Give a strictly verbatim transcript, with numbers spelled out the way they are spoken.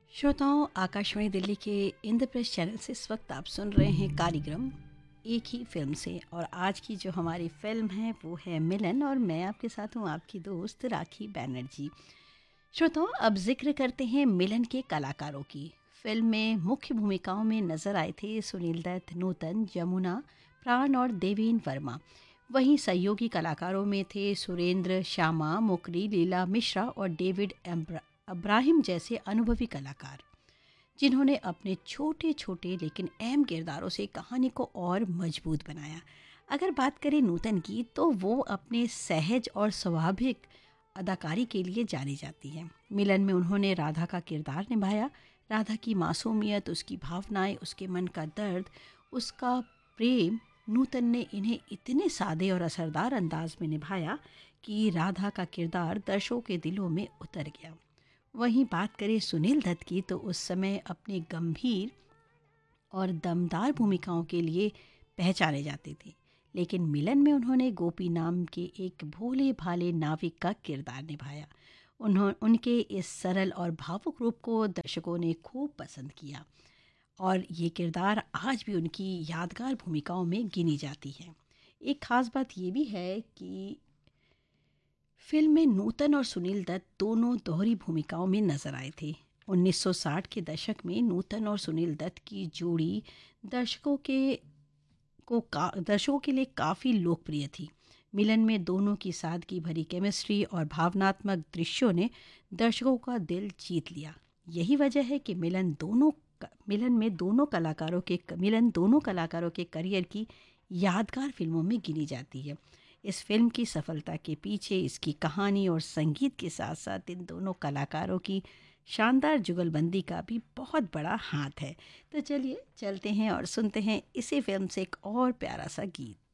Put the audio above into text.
श्रोताओं, आकाशवाणी दिल्ली के इंद्रप्रस्थ चैनल से इस वक्त आप सुन रहे हैं कार्यक्रम एक ही फिल्म से। और आज की जो हमारी फिल्म है वो है मिलन, और मैं आपके साथ हूँ आपकी दोस्त राखी बैनर्जी। श्रोताओं, अब जिक्र करते हैं मिलन के कलाकारों की। फिल्म में मुख्य भूमिकाओं में नजर आए थे सुनील दत्त, नूतन, जमुना, प्राण और देवेंद्र वर्मा। वहीं सहयोगी कलाकारों में थे सुरेंद्र, श्यामा, मुकरी, लीला मिश्रा और डेविड एम्ब्रा अब्राहिम जैसे अनुभवी कलाकार, जिन्होंने अपने छोटे छोटे लेकिन अहम किरदारों से कहानी को और मजबूत बनाया। अगर बात करें नूतन की, तो वो अपने सहज और स्वाभाविक अदाकारी के लिए जानी जाती हैं। मिलन में उन्होंने राधा का किरदार निभाया। राधा की मासूमियत, उसकी भावनाएं, उसके मन का दर्द, उसका प्रेम, नूतन ने इन्हें इतने सादे और असरदार अंदाज में निभाया कि राधा का किरदार दर्शकों के दिलों में उतर गया। वहीं बात करें सुनील दत्त की, तो उस समय अपने गंभीर और दमदार भूमिकाओं के लिए पहचाने जाते थे। लेकिन मिलन में उन्होंने गोपी नाम के एक भोले भाले नाविक का किरदार निभाया। उन्हों उनके इस सरल और भावुक रूप को दर्शकों ने खूब पसंद किया, और ये किरदार आज भी उनकी यादगार भूमिकाओं में गिनी जाती है। एक ख़ास बात ये भी है कि फिल्म में नूतन और सुनील दत्त दोनों दोहरी भूमिकाओं में नजर आए थे। उन्नीस सौ साठ के दशक में नूतन और सुनील दत्त की जोड़ी दर्शकों के को का दर्शकों के लिए काफ़ी लोकप्रिय थी। मिलन में दोनों की सादगी भरी केमिस्ट्री और भावनात्मक दृश्यों ने दर्शकों का दिल जीत लिया। यही वजह है कि मिलन दोनों मिलन में दोनों कलाकारों के मिलन दोनों कलाकारों के करियर की यादगार फिल्मों में गिनी जाती है। इस फिल्म की सफलता के पीछे इसकी कहानी और संगीत के साथ साथ इन दोनों कलाकारों की शानदार जुगलबंदी का भी बहुत बड़ा हाथ है। तो चलिए चलते हैं और सुनते हैं इसी फिल्म से एक और प्यारा सा गीत।